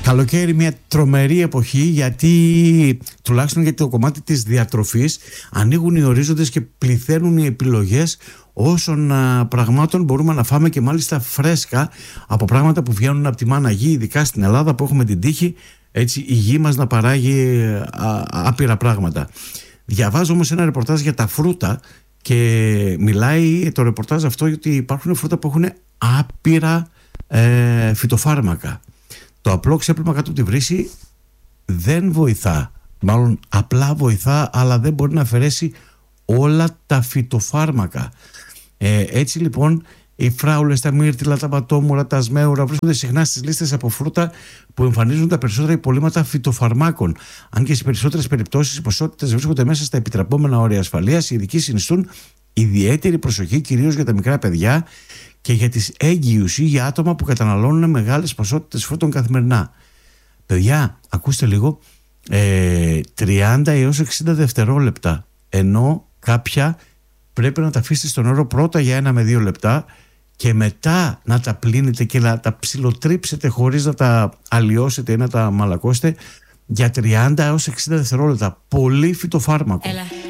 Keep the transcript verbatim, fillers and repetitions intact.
Καλοκαίρι μια τρομερή εποχή, γιατί τουλάχιστον για το κομμάτι της διατροφής ανοίγουν οι ορίζοντες και πληθαίνουν οι επιλογές όσων α, πραγμάτων μπορούμε να φάμε, και μάλιστα φρέσκα από πράγματα που βγαίνουν από τη μάνα γη, ειδικά στην Ελλάδα που έχουμε την τύχη έτσι, η γη μας να παράγει α, άπειρα πράγματα. Διαβάζω όμως ένα ρεπορτάζ για τα φρούτα και μιλάει το ρεπορτάζ αυτό ότι υπάρχουν φρούτα που έχουν άπειρα ε, φυτοφάρμακα. Το απλό ξέπλυμα κάτω από τη βρύση δεν βοηθά, μάλλον απλά βοηθά, αλλά δεν μπορεί να αφαιρέσει όλα τα φυτοφάρμακα. Ε, έτσι λοιπόν οι φράουλες, τα μύρτιλα, τα πατόμουρα, τα σμέουρα βρίσκονται συχνά στις λίστες από φρούτα που εμφανίζουν τα περισσότερα υπολείμματα φυτοφαρμάκων. Αν και στις περισσότερες περιπτώσεις οι ποσότητες βρίσκονται μέσα στα επιτρεπόμενα όρια ασφαλείας, οι ειδικοί συνιστούν ιδιαίτερη προσοχή κυρίως για τα μικρά παιδιά και για τις έγκυους ή για άτομα που καταναλώνουν μεγάλες ποσότητες φρούτων καθημερινά. Παιδιά, ακούστε λίγο, ε, τριάντα έως εξήντα δευτερόλεπτα, ενώ κάποια πρέπει να τα αφήσετε στον νερό πρώτα για ένα με δύο λεπτά και μετά να τα πλύνετε και να τα ψιλοτρίψετε χωρίς να τα αλλοιώσετε ή να τα μαλακώσετε για τριάντα έως εξήντα δευτερόλεπτα. Πολύ φυτοφάρμακο. Έλα.